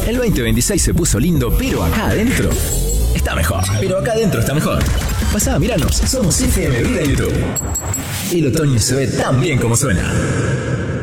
El 2026 se puso lindo, pero acá adentro está mejor. Pero acá adentro está mejor. Pasá, míranos. Somos FM Vida en YouTube. El otoño se ve tan bien como suena.